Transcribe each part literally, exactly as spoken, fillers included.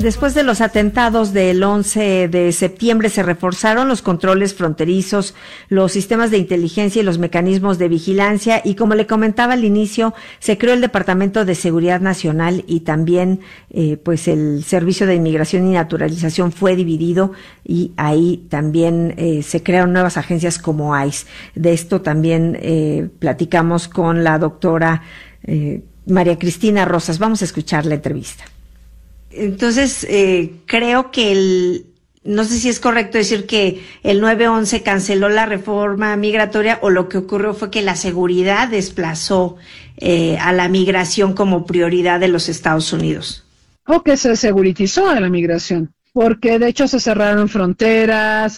Después de los atentados del once de septiembre se reforzaron los controles fronterizos, los sistemas de inteligencia y los mecanismos de vigilancia y, como le comentaba al inicio, se creó el Departamento de Seguridad Nacional y también eh, pues el Servicio de Inmigración y Naturalización fue dividido y ahí también eh, se crearon nuevas agencias como I C E. De esto también eh, platicamos con la doctora eh, María Cristina Rosas. Vamos a escuchar la entrevista. Entonces, eh, creo que el, no sé si es correcto decir que el nueve once canceló la reforma migratoria o lo que ocurrió fue que la seguridad desplazó eh, a la migración como prioridad de los Estados Unidos. O que se seguritizó a la migración, porque de hecho se cerraron fronteras.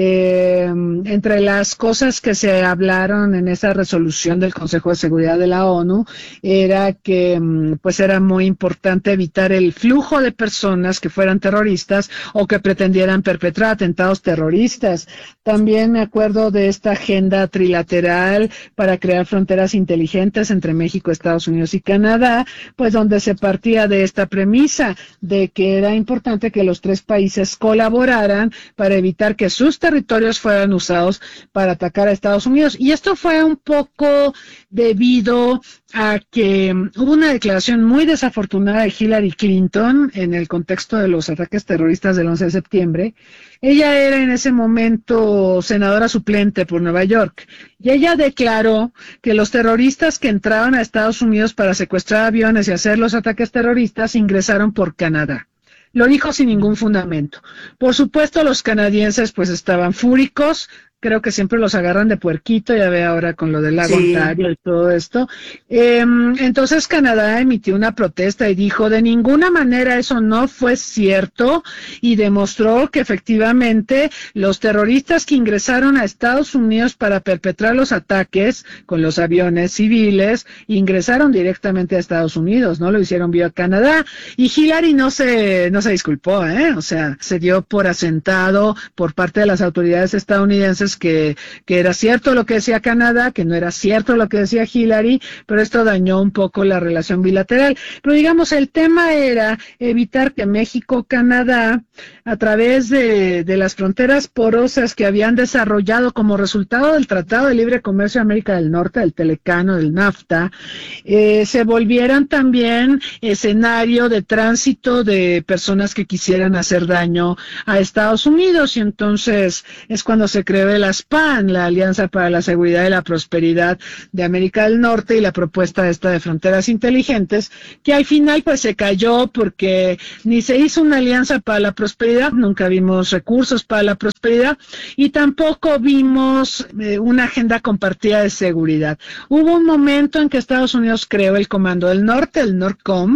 Eh, entre las cosas que se hablaron en esa resolución del Consejo de Seguridad de la ONU era que pues era muy importante evitar el flujo de personas que fueran terroristas o que pretendieran perpetrar atentados terroristas. También me acuerdo de esta agenda trilateral para crear fronteras inteligentes entre México, Estados Unidos y Canadá, pues donde se partía de esta premisa de que era importante que los tres países colaboraran para evitar que sus territorios fueran usados para atacar a Estados Unidos. Y esto fue un poco debido a que hubo una declaración muy desafortunada de Hillary Clinton en el contexto de los ataques terroristas del once de septiembre. Ella era en ese momento senadora suplente por Nueva York y ella declaró que los terroristas que entraban a Estados Unidos para secuestrar aviones y hacer los ataques terroristas ingresaron por Canadá. Lo dijo sin ningún fundamento. Por supuesto, los canadienses pues estaban fúricos. Creo que siempre los agarran de puerquito, ya ve ahora con lo del lago Sí. Ontario y todo esto. Eh, entonces Canadá emitió una protesta y dijo, de ninguna manera eso no fue cierto, y demostró que efectivamente los terroristas que ingresaron a Estados Unidos para perpetrar los ataques con los aviones civiles, ingresaron directamente a Estados Unidos, no lo hicieron vía Canadá. Y Hillary no se, no se disculpó, ¿eh? O sea, se dio por asentado por parte de las autoridades estadounidenses Que, que era cierto lo que decía Canadá, que no era cierto lo que decía Hillary, pero esto dañó un poco la relación bilateral. Pero digamos, el tema era evitar que México-Canadá, a través de, de las fronteras porosas que habían desarrollado como resultado del Tratado de Libre Comercio de América del Norte, del Telecano, del NAFTA, eh, se volvieran también escenario de tránsito de personas que quisieran hacer daño a Estados Unidos. Y entonces es cuando se creó el ASPAN, la Alianza para la Seguridad y la Prosperidad de América del Norte, y la propuesta esta de fronteras inteligentes, que al final pues se cayó porque ni se hizo una alianza para la prosperidad, nunca vimos recursos para la prosperidad, y tampoco vimos eh, una agenda compartida de seguridad. Hubo un momento en que Estados Unidos creó el Comando del Norte, el NORCOM,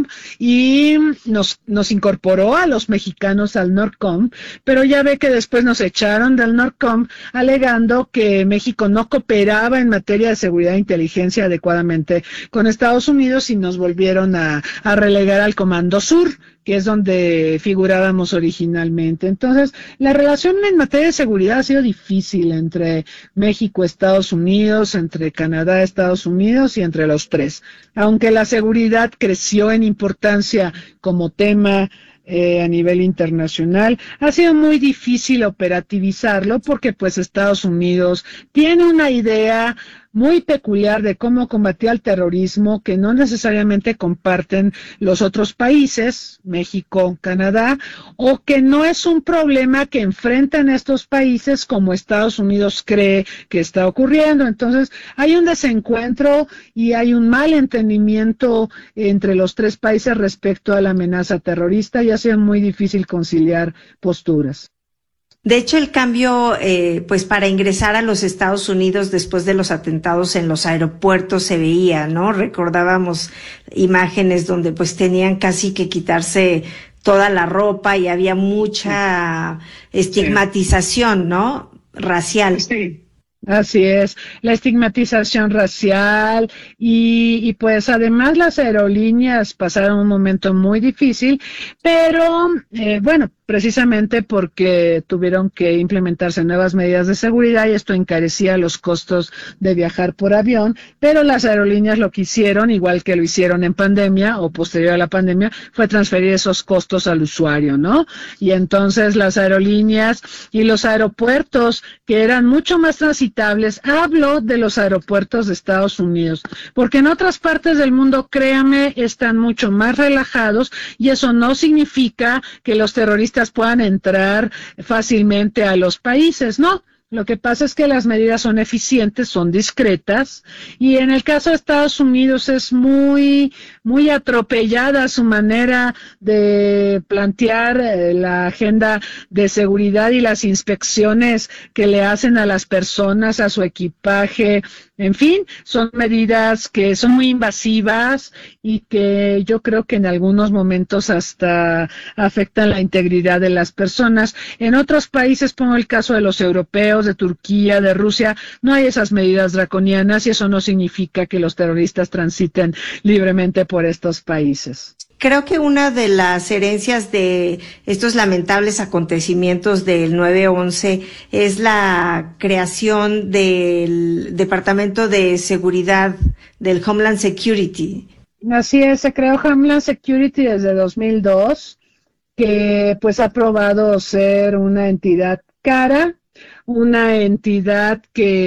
y nos, nos incorporó a los mexicanos al NORCOM, pero ya ve que después nos echaron del NORCOM, alegando que México no cooperaba en materia de seguridad e inteligencia adecuadamente con Estados Unidos, y nos volvieron a, a relegar al Comando Sur, que es donde figurábamos originalmente. Entonces, la relación en materia de seguridad ha sido difícil entre México, Estados Unidos, entre Canadá, Estados Unidos y entre los tres. Aunque la seguridad creció en importancia como tema Eh, a nivel internacional, ha sido muy difícil operativizarlo porque pues Estados Unidos tiene una idea muy peculiar de cómo combatir al terrorismo que no necesariamente comparten los otros países, México, Canadá, o que no es un problema que enfrentan estos países como Estados Unidos cree que está ocurriendo. Entonces, hay un desencuentro y hay un mal entendimiento entre los tres países respecto a la amenaza terrorista, y ha sido muy difícil conciliar posturas. De hecho, el cambio, eh, pues para ingresar a los Estados Unidos después de los atentados en los aeropuertos se veía, ¿no? Recordábamos imágenes donde pues tenían casi que quitarse toda la ropa y había mucha estigmatización, ¿no? Racial. Sí. Así es, la estigmatización racial y, y pues además las aerolíneas pasaron un momento muy difícil, pero eh, bueno, precisamente porque tuvieron que implementarse nuevas medidas de seguridad y esto encarecía los costos de viajar por avión, pero las aerolíneas lo que hicieron, igual que lo hicieron en pandemia o posterior a la pandemia, fue transferir esos costos al usuario, ¿no? Y entonces las aerolíneas y los aeropuertos, que eran mucho más transitables, hablo de los aeropuertos de Estados Unidos, porque en otras partes del mundo, créame, están mucho más relajados y eso no significa que los terroristas puedan entrar fácilmente a los países, ¿no? Lo que pasa es que las medidas son eficientes, son discretas, y en el caso de Estados Unidos es muy, muy atropellada su manera de plantear eh, la agenda de seguridad y las inspecciones que le hacen a las personas, a su equipaje. En fin, son medidas que son muy invasivas y que yo creo que en algunos momentos hasta afectan la integridad de las personas. En otros países, pongo el caso de los europeos, de Turquía, de Rusia, no hay esas medidas draconianas y eso no significa que los terroristas transiten libremente por estos países. Creo que una de las herencias de estos lamentables acontecimientos del nueve once es la creación del Departamento de Seguridad del Homeland Security. Así es, se creó Homeland Security desde dos mil dos, que pues ha probado ser una entidad cara, una entidad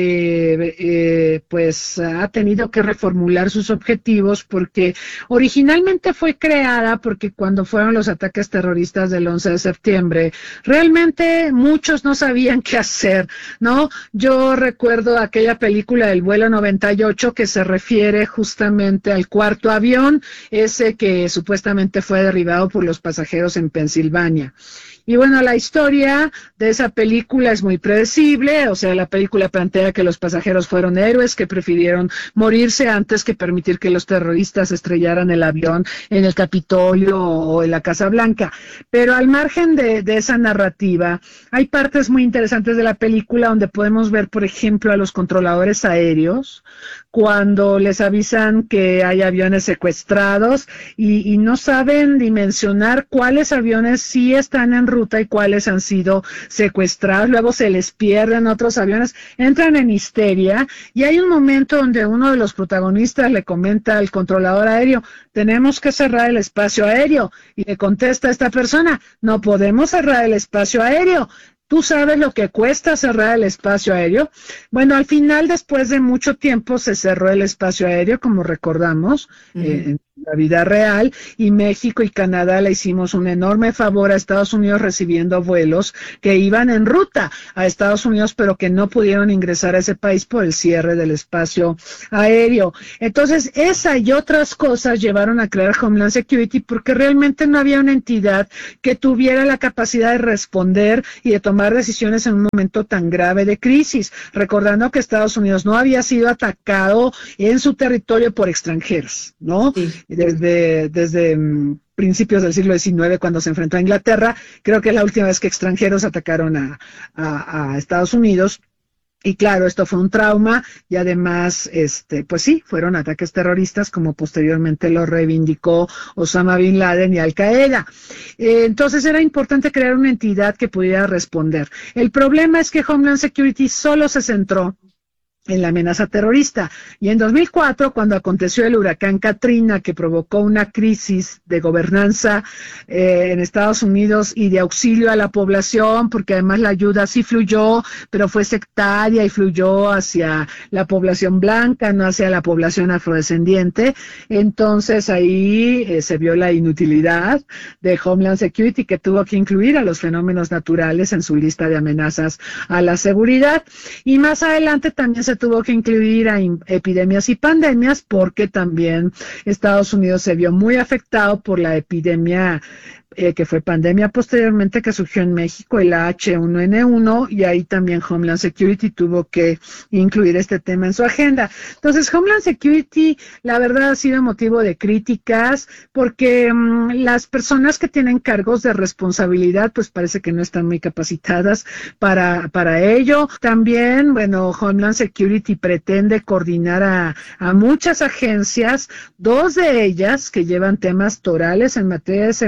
que eh, pues ha tenido que reformular sus objetivos porque originalmente fue creada porque cuando fueron los ataques terroristas del once de septiembre, realmente muchos no sabían qué hacer, ¿no? Yo recuerdo aquella película del vuelo noventa y ocho que se refiere justamente al cuarto avión, ese que supuestamente fue derribado por los pasajeros en Pensilvania. Y bueno, la historia de esa película es muy predecible, o sea, la película plantea que los pasajeros fueron héroes que prefirieron morirse antes que permitir que los terroristas estrellaran el avión en el Capitolio o en la Casa Blanca. Pero al margen de, de esa narrativa, hay partes muy interesantes de la película donde podemos ver, por ejemplo, a los controladores aéreos, cuando les avisan que hay aviones secuestrados y, y no saben dimensionar cuáles aviones sí están en ruta y cuáles han sido secuestrados, luego se les pierden otros aviones, entran en histeria y hay un momento donde uno de los protagonistas le comenta al controlador aéreo, tenemos que cerrar el espacio aéreo, y le contesta a esta persona, no podemos cerrar el espacio aéreo. ¿Tú sabes lo que cuesta cerrar el espacio aéreo? Bueno, al final, después de mucho tiempo, se cerró el espacio aéreo, como recordamos, uh-huh. eh, en la vida real, y México y Canadá le hicimos un enorme favor a Estados Unidos recibiendo vuelos que iban en ruta a Estados Unidos, pero que no pudieron ingresar a ese país por el cierre del espacio aéreo. Entonces, esa y otras cosas llevaron a crear Homeland Security porque realmente no había una entidad que tuviera la capacidad de responder y de tomar decisiones en un momento tan grave de crisis, recordando que Estados Unidos no había sido atacado en su territorio por extranjeros, ¿no? Sí. Desde, desde um, principios del siglo diecinueve, cuando se enfrentó a Inglaterra, creo que es la última vez que extranjeros atacaron a, a, a Estados Unidos. Y claro, esto fue un trauma y además, este, pues sí, fueron ataques terroristas como posteriormente lo reivindicó Osama Bin Laden y Al Qaeda. Eh, entonces era importante crear una entidad que pudiera responder. El problema es que Homeland Security solo se centró en la amenaza terrorista. Y en dos mil cuatro, cuando aconteció el huracán Katrina, que provocó una crisis de gobernanza eh, en Estados Unidos y de auxilio a la población, porque además la ayuda sí fluyó, pero fue sectaria y fluyó hacia la población blanca, no hacia la población afrodescendiente. Entonces ahí eh, se vio la inutilidad de Homeland Security, que tuvo que incluir a los fenómenos naturales en su lista de amenazas a la seguridad. Y más adelante también se tuvo que incluir a epidemias y pandemias porque también Estados Unidos se vio muy afectado por la epidemia eh, que fue pandemia posteriormente que surgió en México, el H uno N uno, y ahí también Homeland Security tuvo que incluir este tema en su agenda. Entonces, Homeland Security, la verdad, ha sido motivo de críticas porque um, las personas que tienen cargos de responsabilidad, pues parece que no están muy capacitadas para, para ello. También, bueno, Homeland Security pretende coordinar a, a muchas agencias, dos de ellas que llevan temas torales en materia de seguridad, que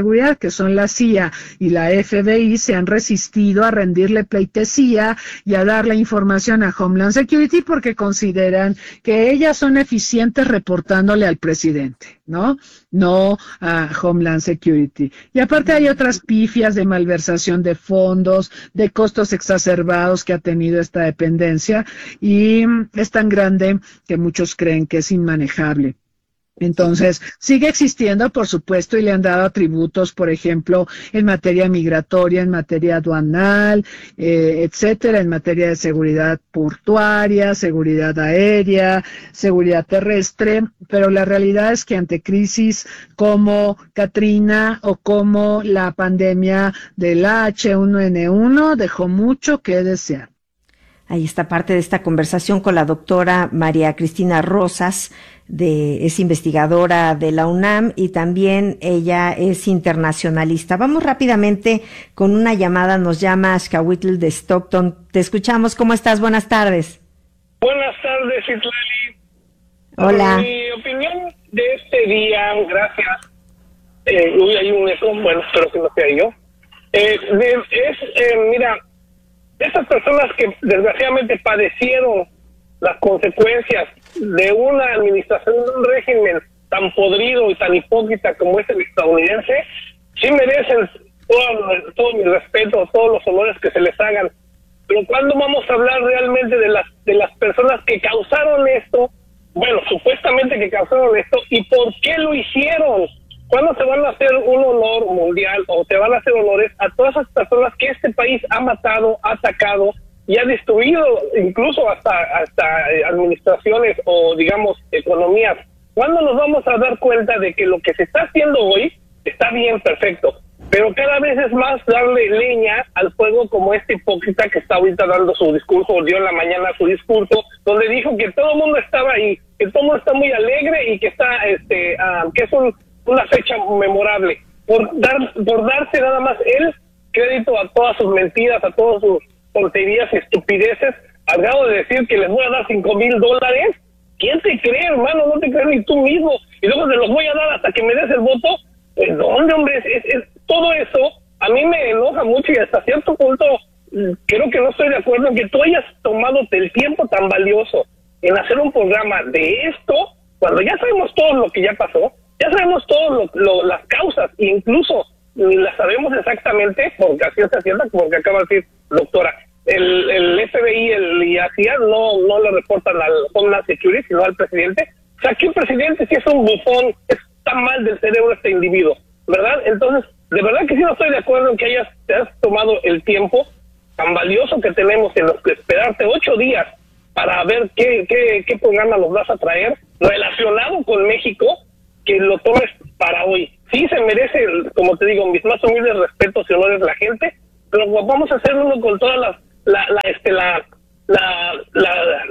que son la C I A y la F B I, se han resistido a rendirle pleitesía y a darle información a Homeland Security porque consideran que ellas son eficientes reportándole al presidente, ¿no? No a Homeland Security. Y aparte hay otras pifias de malversación de fondos, de costos exacerbados que ha tenido esta dependencia, y es tan grande que muchos creen que es inmanejable. Entonces, sigue existiendo, por supuesto, y le han dado atributos, por ejemplo, en materia migratoria, en materia aduanal, eh, etcétera, en materia de seguridad portuaria, seguridad aérea, seguridad terrestre, pero la realidad es que ante crisis como Katrina o como la pandemia del H uno N uno dejó mucho que desear. Ahí está parte de esta conversación con la doctora María Cristina Rosas, de, es investigadora de la UNAM y también ella es internacionalista. Vamos rápidamente con una llamada, nos llama Xcahuitl de Stockton. Te escuchamos, ¿cómo estás? Buenas tardes. Buenas tardes, Itlali. Hola. Mi opinión de este día, gracias. Eh, uy, hay un eco, bueno, espero que no sea yo. Eh, de, es, eh, mira, estas personas que desgraciadamente padecieron las consecuencias de una administración, de un régimen tan podrido y tan hipócrita como es el estadounidense, sí merecen todo, todo mi respeto, todos los honores que se les hagan. Pero ¿cuándo vamos a hablar realmente de las de las personas que causaron esto? Bueno, supuestamente que causaron esto, ¿y por qué lo hicieron? ¿Cuándo se van a hacer un honor mundial o se van a hacer honores a todas esas personas que este país ha matado, ha atacado y ha destruido, incluso hasta hasta administraciones o, digamos, economías? ¿Cuándo nos vamos a dar cuenta de que lo que se está haciendo hoy está bien, perfecto, pero cada vez es más darle leña al fuego, como este hipócrita que está ahorita dando su discurso, dio en la mañana su discurso, donde dijo que todo el mundo estaba ahí, que todo el mundo está muy alegre y que está, este, uh, que es un, una fecha memorable, por dar, por darse nada más él crédito a todas sus mentiras, a todas sus tonterías y estupideces, al grado de decir que les voy a dar cinco mil dólares. ¿Quién te cree, hermano? No te crees ni tú mismo. Y luego te los voy a dar hasta que me des el voto. ¿En dónde, hombre? Es, es, es, todo eso a mí me enoja mucho y hasta cierto punto creo que no estoy de acuerdo en que tú hayas tomado el tiempo tan valioso en hacer un programa de esto, cuando ya sabemos todo lo que ya pasó, ya sabemos todas lo, las causas, e incluso las sabemos exactamente, porque así está cierta, porque acaba de decir doctora, el, el F B I el, y así no, no le reportan al Homeland Security, sino al presidente. O sea, que un presidente sí es un bufón, está mal del cerebro este individuo, ¿verdad? Entonces, de verdad que sí no estoy de acuerdo en que hayas, te has tomado el tiempo tan valioso que tenemos en los que esperarte ocho días para ver qué, qué, qué programa nos vas a traer relacionado con México, que lo tomes para hoy. Sí se merece, como te digo, mis más humildes respetos y honores la gente, pero vamos a hacer uno con todas las, la, la, este, la, la, la,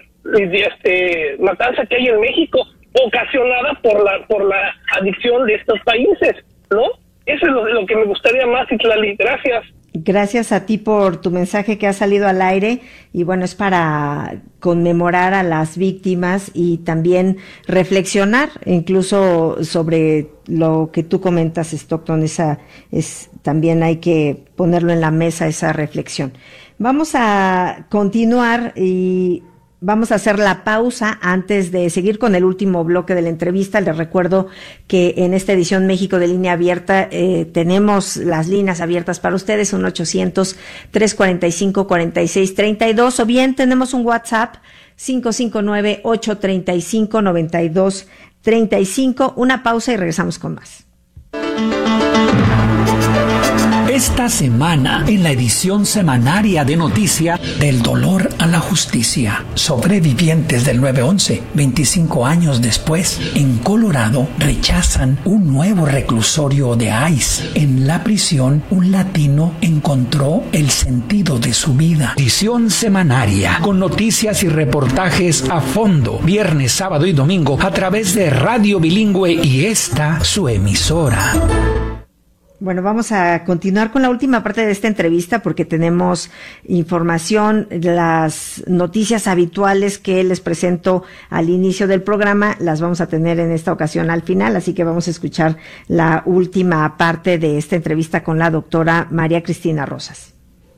este, matanza que hay en México, ocasionada por la, por la adicción de estos países, ¿no? Eso es lo, lo que me gustaría más, Itlali. Gracias. Gracias a ti por tu mensaje que ha salido al aire, y bueno, es para conmemorar a las víctimas y también reflexionar incluso sobre lo que tú comentas, Stockton. Esa es, también hay que ponerlo en la mesa, esa reflexión. Vamos a continuar y vamos a hacer la pausa antes de seguir con el último bloque de la entrevista. Les recuerdo que en esta edición México de Línea Abierta eh, tenemos las líneas abiertas para ustedes, uno ochocientos, trescientos cuarenta y cinco, cuarenta y seis treinta y dos, o bien tenemos un WhatsApp cinco cinco nueve, ocho treinta y cinco, noventa y dos treinta y cinco. Una pausa y regresamos con más. Esta semana, en la edición semanaria de Noticia, del dolor a la justicia, sobrevivientes del nueve once, veinticinco años después, en Colorado, rechazan un nuevo reclusorio de ICE. En la prisión, un latino encontró el sentido de su vida. Edición semanaria, con noticias y reportajes a fondo, viernes, sábado y domingo, a través de Radio Bilingüe y esta, su emisora. Bueno, vamos a continuar con la última parte de esta entrevista porque tenemos información, las noticias habituales que les presento al inicio del programa, las vamos a tener en esta ocasión al final, así que vamos a escuchar la última parte de esta entrevista con la doctora María Cristina Rosas.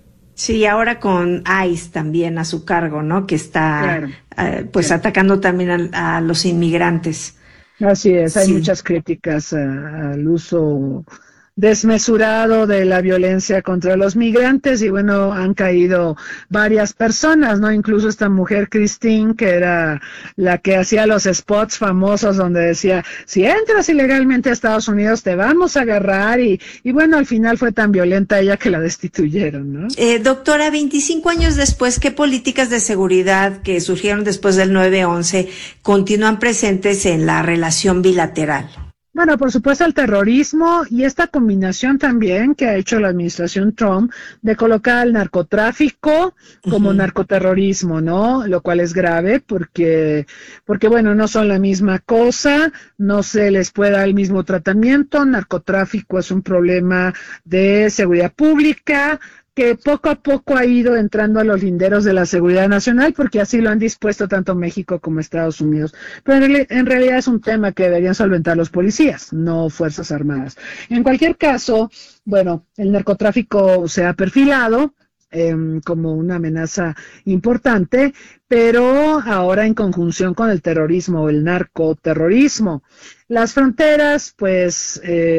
Sí, ahora con I C E también a su cargo, ¿no? Que está claro, eh, pues claro. atacando también a, a los inmigrantes. Así es, hay sí. muchas críticas a, al uso desmesurado de la violencia contra los migrantes y bueno, han caído varias personas, ¿no? Incluso esta mujer Christine, que era la que hacía los spots famosos donde decía, si entras ilegalmente a Estados Unidos te vamos a agarrar y, y bueno, al final fue tan violenta ella que la destituyeron, ¿no? Eh, doctora, veinticinco años después, ¿qué políticas de seguridad que surgieron después del nueve once continúan presentes en la relación bilateral? Bueno, por supuesto el terrorismo y esta combinación también que ha hecho la administración Trump de colocar al narcotráfico como uh-huh. narcoterrorismo, ¿no? Lo cual es grave porque, porque bueno, no son la misma cosa, no se les puede dar el mismo tratamiento. Narcotráfico es un problema de seguridad pública, que poco a poco ha ido entrando a los linderos de la seguridad nacional, porque así lo han dispuesto tanto México como Estados Unidos. Pero en realidad es un tema que deberían solventar los policías, no Fuerzas Armadas. En cualquier caso, bueno, el narcotráfico se ha perfilado eh, como una amenaza importante, pero ahora en conjunción con el terrorismo, el narcoterrorismo. Las fronteras, pues,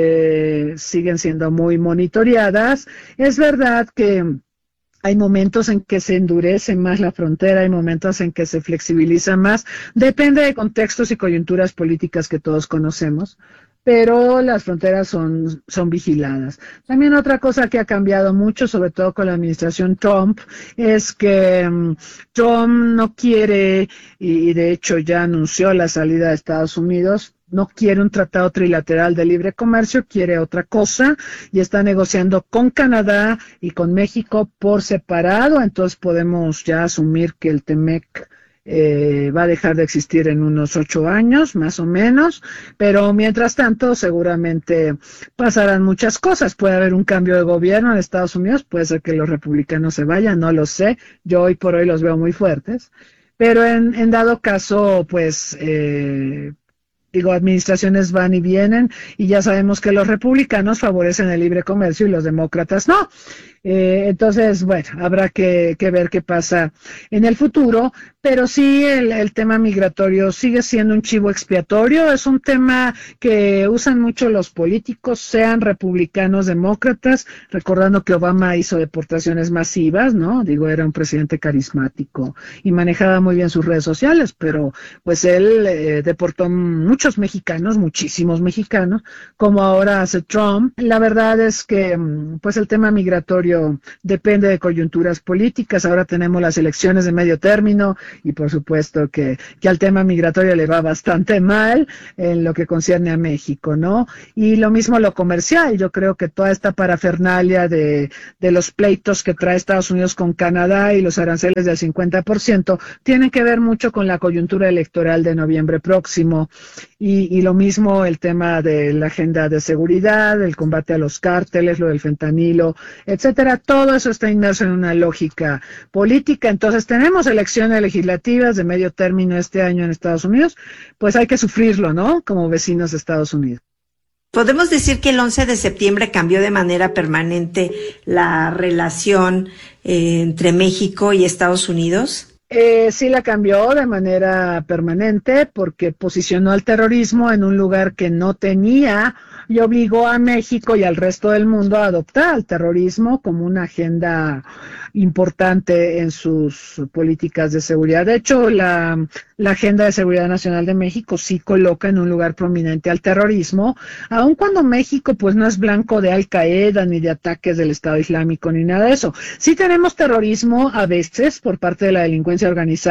eh, siguen siendo muy monitoreadas. Es verdad que hay momentos en que se endurece más la frontera, hay momentos en que se flexibiliza más. Depende de contextos y coyunturas políticas que todos conocemos, pero las fronteras son, son vigiladas. También otra cosa que ha cambiado mucho, sobre todo con la administración Trump, es que um, Trump no quiere, y de hecho ya anunció la salida de Estados Unidos, no quiere un tratado trilateral de libre comercio, quiere otra cosa y está negociando con Canadá y con México por separado, entonces podemos ya asumir que el TEMEC eh, va a dejar de existir en unos ocho años, más o menos, pero mientras tanto seguramente pasarán muchas cosas, puede haber un cambio de gobierno en Estados Unidos, puede ser que los republicanos se vayan, no lo sé, yo hoy por hoy los veo muy fuertes, pero en, en dado caso, pues... Eh, Digo, administraciones van y vienen y ya sabemos que los republicanos favorecen el libre comercio y los demócratas no. Eh, entonces, bueno, habrá que, que ver qué pasa en el futuro, pero sí el, el tema migratorio sigue siendo un chivo expiatorio, es un tema que usan mucho los políticos, sean republicanos, demócratas, recordando que Obama hizo deportaciones masivas, ¿no? Digo, era un presidente carismático y manejaba muy bien sus redes sociales, pero pues él eh, deportó muchos mexicanos, muchísimos mexicanos, como ahora hace Trump. La verdad es que pues el tema migratorio depende de coyunturas políticas. Ahora tenemos las elecciones de medio término y por supuesto que, que al tema migratorio le va bastante mal en lo que concierne a México, ¿no? Y lo mismo lo comercial. Yo creo que toda esta parafernalia de, de los pleitos que trae Estados Unidos con Canadá y los aranceles del cincuenta por ciento tienen que ver mucho con la coyuntura electoral de noviembre próximo. Y, y lo mismo el tema de la agenda de seguridad, el combate a los cárteles, lo del fentanilo, etcétera. Todo eso está inmerso en una lógica política. Entonces tenemos elecciones legislativas de medio término este año en Estados Unidos, pues hay que sufrirlo, ¿no? Como vecinos de Estados Unidos. ¿Podemos decir que el once de septiembre cambió de manera permanente la relación eh, entre México y Estados Unidos? Eh, sí la cambió de manera permanente porque posicionó al terrorismo en un lugar que no tenía y obligó a México y al resto del mundo a adoptar al terrorismo como una agenda importante en sus políticas de seguridad. De hecho, la, la Agenda de Seguridad Nacional de México sí coloca en un lugar prominente al terrorismo, aun cuando México pues no es blanco de Al Qaeda ni de ataques del Estado Islámico ni nada de eso. Sí tenemos terrorismo a veces por parte de la delincuencia organizada,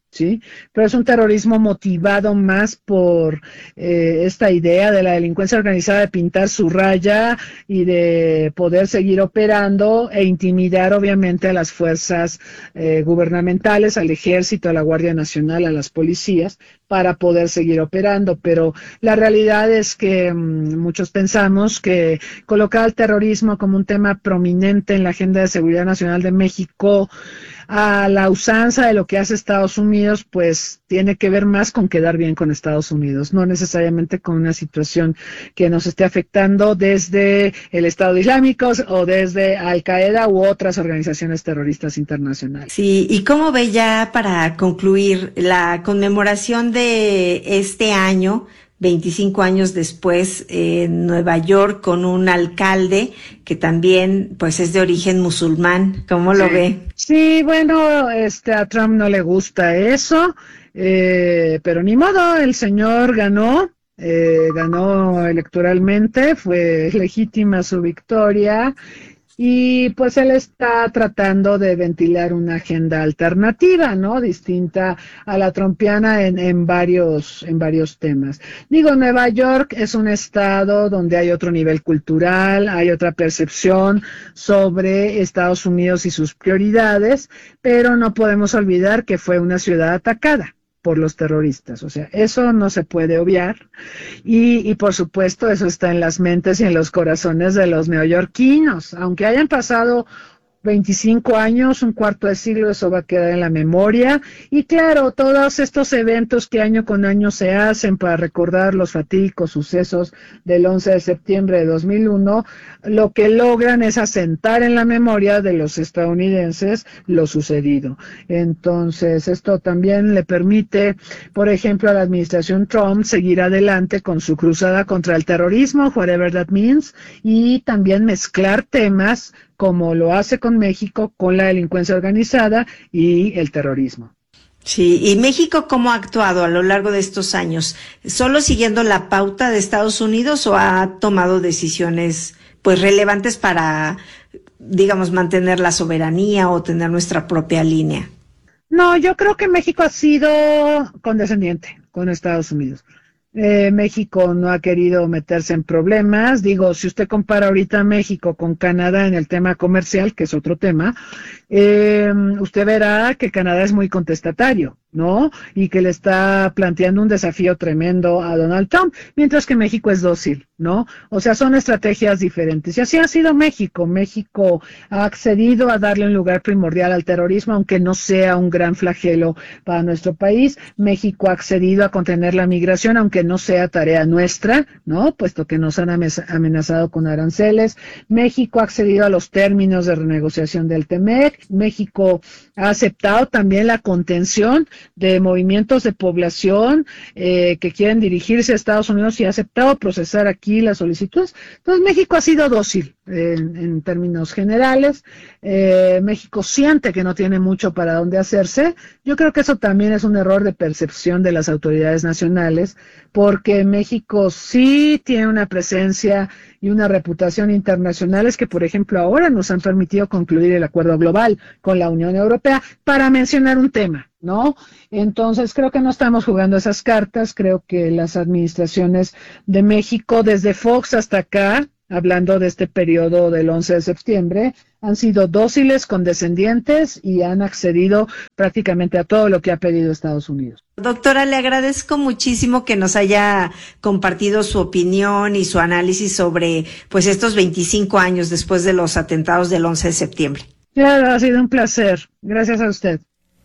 ¿sí? Pero es un terrorismo motivado más por eh, esta idea de la delincuencia organizada de pintar su raya y de poder seguir operando e intimidar obviamente a las fuerzas eh, gubernamentales, al ejército, a la Guardia Nacional, a las policías, para poder seguir operando. Pero la realidad es que mmm, muchos pensamos que colocar el terrorismo como un tema prominente en la agenda de seguridad nacional de México, a la usanza de lo que hace Estados Unidos, pues tiene que ver más con quedar bien con Estados Unidos, no necesariamente con una situación que nos esté afectando desde el Estado Islámico o desde Al Qaeda u otras organizaciones terroristas internacionales. Sí, y cómo ve ya para concluir la conmemoración de este año, veinticinco años después, en Nueva York, con un alcalde que también pues es de origen musulmán. ¿Cómo lo sí. ve? Sí, bueno, este a Trump no le gusta eso, eh, pero ni modo, el señor ganó, eh, ganó electoralmente, fue legítima su victoria. Y pues él está tratando de ventilar una agenda alternativa, ¿no? Distinta a la trumpiana en, en varios, en varios temas. Digo, Nueva York es un estado donde hay otro nivel cultural, hay otra percepción sobre Estados Unidos y sus prioridades, pero no podemos olvidar que fue una ciudad atacada por los terroristas, o sea, eso no se puede obviar, y, y por supuesto eso está en las mentes y en los corazones de los neoyorquinos, aunque hayan pasado veinticinco años, un cuarto de siglo, eso va a quedar en la memoria. Y claro, todos estos eventos que año con año se hacen para recordar los fatídicos sucesos del once de septiembre de dos mil uno, lo que logran es asentar en la memoria de los estadounidenses lo sucedido. Entonces, esto también le permite, por ejemplo, a la administración Trump seguir adelante con su cruzada contra el terrorismo, whatever that means, y también mezclar temas como lo hace con México, con la delincuencia organizada y el terrorismo. Sí, ¿y México cómo ha actuado a lo largo de estos años? ¿Solo siguiendo la pauta de Estados Unidos o ha tomado decisiones pues relevantes para, digamos, mantener la soberanía o tener nuestra propia línea? No, yo creo que México ha sido condescendiente con Estados Unidos. Eh, México no ha querido meterse en problemas. Digo, si usted compara ahorita México con Canadá en el tema comercial, que es otro tema, eh, usted verá que Canadá es muy contestatario, ¿no? Y que le está planteando un desafío tremendo a Donald Trump, mientras que México es dócil, ¿no? O sea, son estrategias diferentes. Y así ha sido México. México ha accedido a darle un lugar primordial al terrorismo, aunque no sea un gran flagelo para nuestro país. México ha accedido a contener la migración, aunque no sea tarea nuestra, ¿no? Puesto que nos han amenazado con aranceles. México ha accedido a los términos de renegociación del TEMEC. México ha aceptado también la contención de movimientos de población eh, que quieren dirigirse a Estados Unidos y ha aceptado procesar aquí las solicitudes. Entonces México ha sido dócil en, en términos generales. Eh, México siente que no tiene mucho para dónde hacerse. Yo creo que eso también es un error de percepción de las autoridades nacionales, porque México sí tiene una presencia y una reputación internacionales que, por ejemplo, ahora nos han permitido concluir el acuerdo global con la Unión Europea, para mencionar un tema, ¿no? Entonces, creo que no estamos jugando esas cartas. Creo que las administraciones de México, desde Fox hasta acá, hablando de este periodo del once de septiembre, han sido dóciles, condescendientes y han accedido prácticamente a todo lo que ha pedido Estados Unidos. Doctora, le agradezco muchísimo que nos haya compartido su opinión y su análisis sobre pues estos veinticinco años después de los atentados del once de septiembre. Claro, ha sido un placer. Gracias a usted.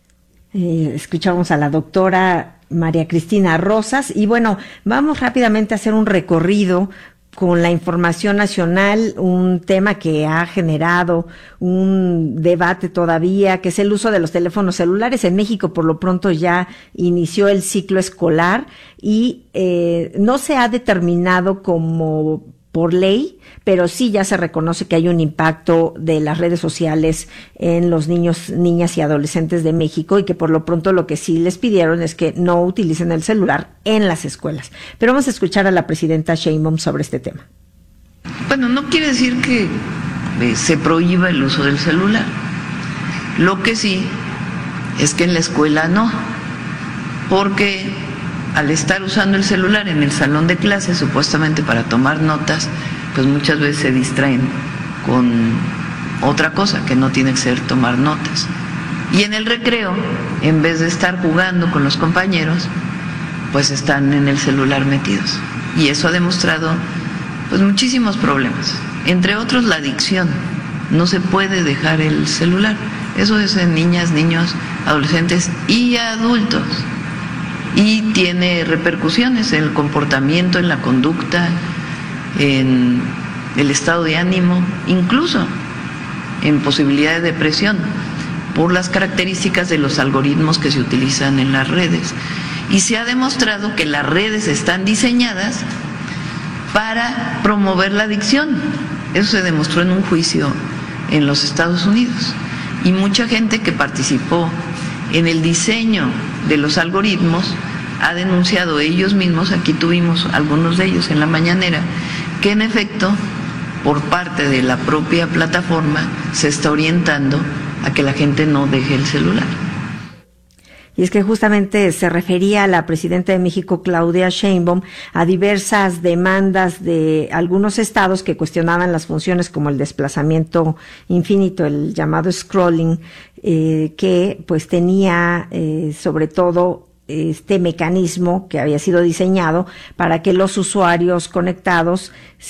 Eh, escuchamos a la doctora María Cristina Rosas y bueno, vamos rápidamente a hacer un recorrido con la información nacional, un tema que ha generado un debate todavía, que es el uso de los teléfonos celulares. En México, por lo pronto, ya inició el ciclo escolar y eh, no se ha determinado como por ley, pero sí ya se reconoce que hay un impacto de las redes sociales en los niños, niñas y adolescentes de México y que por lo pronto lo que sí les pidieron es que no utilicen el celular en las escuelas. Pero vamos a escuchar a la presidenta Sheinbaum sobre este tema. Bueno, no quiere decir que eh, se prohíba el uso del celular. Lo que sí es que en la escuela no. porque al estar usando el celular en el salón de clases, supuestamente para tomar notas, pues muchas veces se distraen con otra cosa que no tiene que ser tomar notas. Y en el recreo, en vez de estar jugando con los compañeros, pues están en el celular metidos. Y eso ha demostrado pues muchísimos problemas, entre otros la adicción. No se puede dejar el celular. Eso es en niñas, niños, adolescentes y adultos. Y tiene repercusiones en el comportamiento, en la conducta, en el estado de ánimo, incluso en posibilidad de depresión, por las características de los algoritmos que se utilizan en las redes. Y se ha demostrado que las redes están diseñadas para promover la adicción. Eso se demostró en un juicio en los Estados Unidos. Y mucha gente que participó en el diseño de los algoritmos ha denunciado ellos mismos, aquí tuvimos algunos de ellos en la mañanera, que en efecto, por parte de la propia plataforma, se está orientando a que la gente no deje el celular. Y es que justamente se refería a la presidenta de México, Claudia Sheinbaum, a diversas demandas de algunos estados que cuestionaban las funciones como el desplazamiento infinito, el llamado scrolling, eh, que pues tenía eh, sobre todo este mecanismo que había sido diseñado para que los usuarios conectados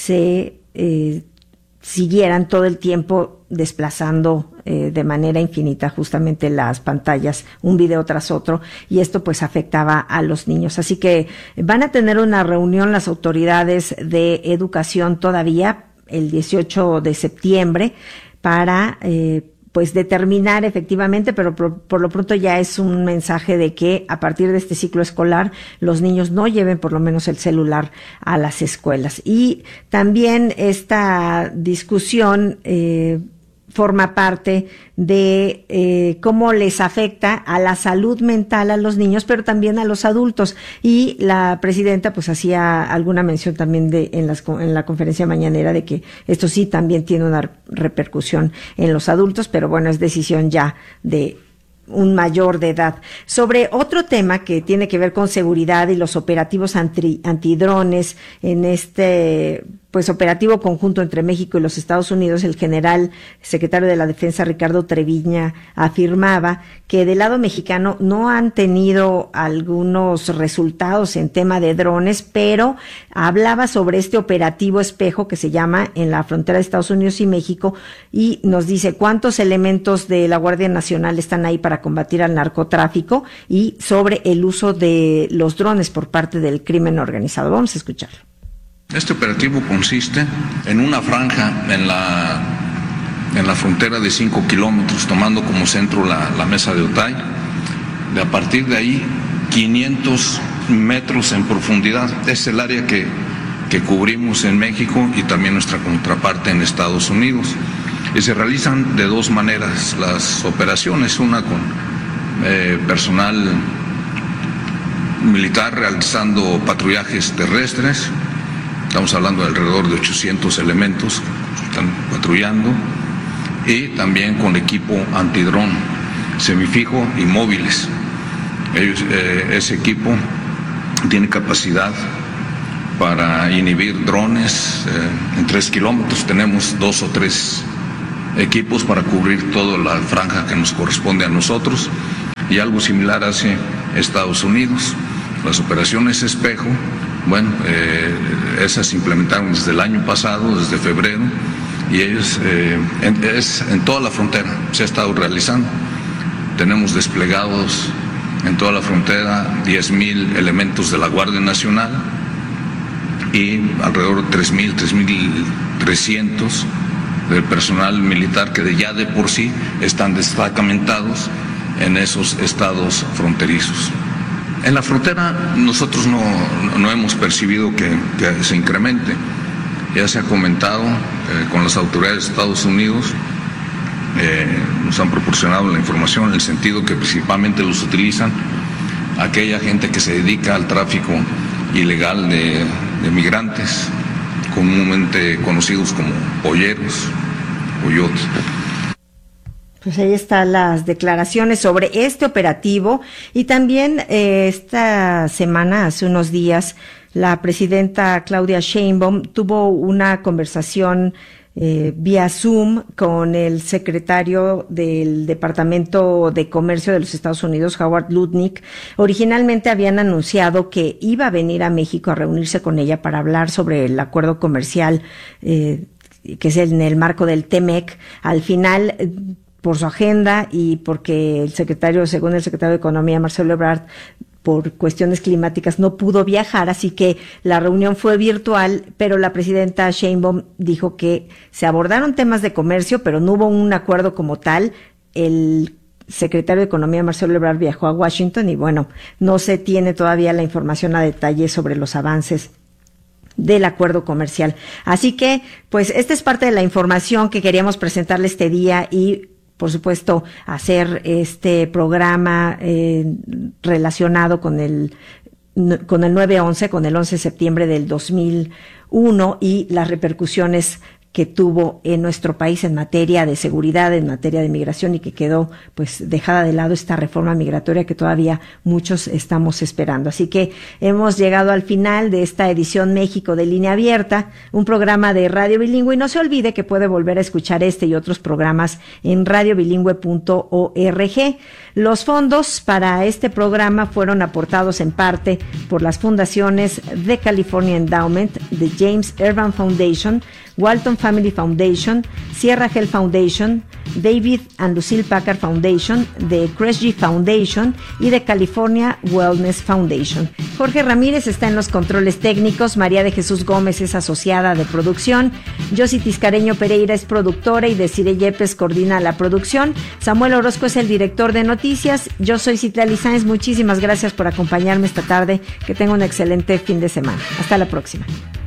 se eh, siguieran todo el tiempo desplazando eh, de manera infinita justamente las pantallas, un video tras otro, y esto pues afectaba a los niños. Así que van a tener una reunión las autoridades de educación todavía el dieciocho de septiembre para eh, pues determinar efectivamente, pero por, por lo pronto ya es un mensaje de que a partir de este ciclo escolar los niños no lleven por lo menos el celular a las escuelas. Y también esta discusión eh, forma parte de eh, cómo les afecta a la salud mental a los niños, pero también a los adultos. Y la presidenta pues hacía alguna mención también de en, las, en la conferencia mañanera de que esto sí también tiene una repercusión en los adultos, pero bueno, es decisión ya de un mayor de edad. Sobre otro tema que tiene que ver con seguridad y los operativos anti, antidrones en este pues operativo conjunto entre México y los Estados Unidos, el general secretario de la Defensa Ricardo Treviña afirmaba que del lado mexicano no han tenido algunos resultados en tema de drones, pero hablaba sobre este operativo espejo que se llama en la frontera de Estados Unidos y México, y nos dice cuántos elementos de la Guardia Nacional están ahí para combatir al narcotráfico y sobre el uso de los drones por parte del crimen organizado. Vamos a escucharlo. Este operativo consiste en una franja en la, en la frontera de cinco kilómetros, tomando como centro la, la mesa de Otay. De a partir de ahí, quinientos metros en profundidad. Es el área que, que cubrimos en México y también nuestra contraparte en Estados Unidos. Y se realizan de dos maneras las operaciones, una con eh, personal militar realizando patrullajes terrestres. Estamos hablando de alrededor de ochocientos elementos que están patrullando, y también con equipo antidrón, semifijo y móviles. Ellos, eh, ese equipo tiene capacidad para inhibir drones eh, en tres kilómetros. Tenemos dos o tres equipos para cubrir toda la franja que nos corresponde a nosotros, y algo similar hace Estados Unidos. Las operaciones espejo, bueno, eh, esas se implementaron desde el año pasado, desde febrero, y ellos, eh, en, es en toda la frontera, se ha estado realizando. Tenemos desplegados en toda la frontera diez mil elementos de la Guardia Nacional y alrededor de tres mil, tres mil trescientos del personal militar que ya de por sí están destacamentados en esos estados fronterizos. En la frontera nosotros no, no hemos percibido que, que se incremente. Ya se ha comentado eh, con las autoridades de Estados Unidos, eh, nos han proporcionado la información en el sentido que principalmente los utilizan aquella gente que se dedica al tráfico ilegal de, de migrantes, comúnmente conocidos como polleros, coyotes. Pues ahí están las declaraciones sobre este operativo y también eh, esta semana, hace unos días, la presidenta Claudia Sheinbaum tuvo una conversación eh, vía Zoom con el secretario del Departamento de Comercio de los Estados Unidos, Howard Lutnick. Originalmente habían anunciado que iba a venir a México a reunirse con ella para hablar sobre el acuerdo comercial eh, que es en el marco del T M E C. Al final, por su agenda y porque el secretario, según el secretario de Economía, Marcelo Ebrard, por cuestiones climáticas no pudo viajar, así que la reunión fue virtual, pero la presidenta Sheinbaum dijo que se abordaron temas de comercio, pero no hubo un acuerdo como tal. El secretario de Economía, Marcelo Ebrard, viajó a Washington y bueno, no se tiene todavía la información a detalle sobre los avances del acuerdo comercial. Así que, pues, esta es parte de la información que queríamos presentarle este día y, por supuesto, hacer este programa eh, relacionado con el con el nueve once, con el once de septiembre del dos mil uno y las repercusiones que tuvo en nuestro país en materia de seguridad, en materia de migración y que quedó pues dejada de lado esta reforma migratoria que todavía muchos estamos esperando. Así que hemos llegado al final de esta edición México de Línea Abierta, un programa de Radio Bilingüe, y no se olvide que puede volver a escuchar este y otros programas en radio bilingüe punto org. Los fondos para este programa fueron aportados en parte por las fundaciones The California Endowment, The James Urban Foundation, Walton Family Foundation, Sierra Health Foundation, David and Lucille Packard Foundation, The Kresge Foundation y The California Wellness Foundation. Jorge Ramírez está en los controles técnicos, María de Jesús Gómez es asociada de producción, Yossi Tiscareño Pereira es productora y Desiree Yepes coordina la producción, Samuel Orozco es el director de noticias, yo soy Citlali Sáenz, muchísimas gracias por acompañarme esta tarde, que tenga un excelente fin de semana. Hasta la próxima.